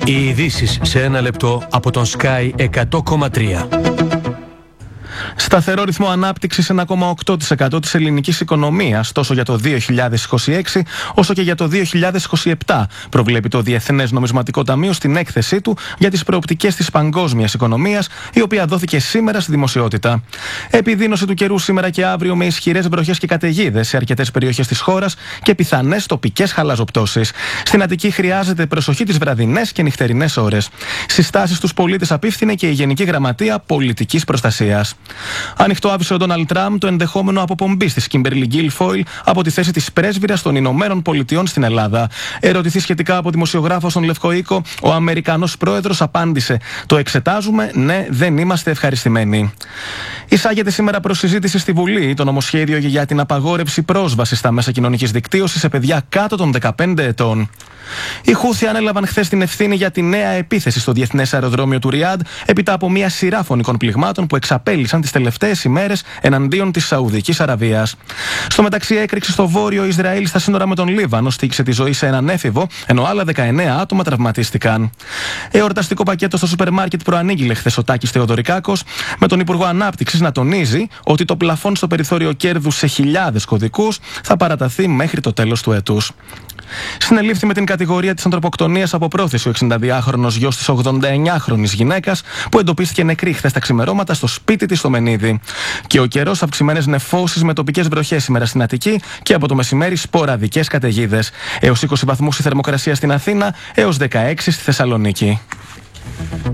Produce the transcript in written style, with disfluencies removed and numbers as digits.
Οι ειδήσεις σε ένα λεπτό από τον Sky 100,3. Σταθερό ρυθμό ανάπτυξης 1,8% της ελληνικής οικονομίας τόσο για το 2026 όσο και για το 2027, προβλέπει το Διεθνές Νομισματικό Ταμείο στην έκθεσή του για τις προοπτικές της παγκόσμιας οικονομίας, η οποία δόθηκε σήμερα στη δημοσιότητα. Επιδείνωση του καιρού σήμερα και αύριο με ισχυρές βροχές και καταιγίδες σε αρκετές περιοχές της χώρας και πιθανές τοπικές χαλαζοπτώσεις. Στην Αττική χρειάζεται προσοχή τις βραδινές και νυχτερινές ώρες. Συστάσεις στους πολίτες απίφθινε και η Γενική Γραμματεία Πολιτικής Προστασίας. Ανοιχτό άφησε ο Ντόναλντ Τραμπ το ενδεχόμενο αποπομπής της Κίμπερλι Γκίλφοιλ από τη θέση της πρέσβυρας των Ηνωμένων Πολιτειών στην Ελλάδα. Ερωτηθεί σχετικά από δημοσιογράφο στον Λευκό Οίκο, ο Αμερικανός πρόεδρος απάντησε: «Το εξετάζουμε, ναι, δεν είμαστε ευχαριστημένοι». Εισάγεται σήμερα προς συζήτηση στη Βουλή το νομοσχέδιο για την απαγόρευση πρόσβασης στα μέσα κοινωνικής δικτύωσης σε παιδιά κάτω των 15 ετών. Οι Χούθι ανέλαβαν χθες την ευθύνη για τη νέα επίθεση στο διεθνές αεροδρόμιο του Ριάντ, έπειτα από μια σειρά φωνικών πληγμάτων που εξαπέλυσαν τις τελευταίες ημέρες εναντίον της Σαουδικής Αραβίας. Στο μεταξύ, έκρηξη στο βόρειο Ισραήλ στα σύνορα με τον Λίβανο στοίξε τη ζωή σε έναν έφηβο, ενώ άλλα 19 άτομα τραυματίστηκαν. Εορταστικό πακέτο στο σούπερ μάρκετ προανήγγειλε χθες ο Τάκης Θεοδωρικάκος, με τον Υπουργό Ανάπτυξης να τονίζει ότι το πλαφόν στο περιθώριο κέρδους σε χιλιάδες κωδικούς θα παραταθεί μέχρι το τέλος του έτους. Συνελήφθη με την κατηγορία της ανθρωποκτονίας από πρόθεση ο 62χρονος γιος της 89χρονης γυναίκας που εντοπίστηκε νεκρή χθες τα ξημερώματα στο σπίτι της στο Μενίδη. Και ο καιρός, αυξημένες νεφώσεις με τοπικές βροχές σήμερα στην Αττική και από το μεσημέρι σποραδικές καταιγίδες. Έως 20 βαθμούς η θερμοκρασία στην Αθήνα, έως 16 στη Θεσσαλονίκη.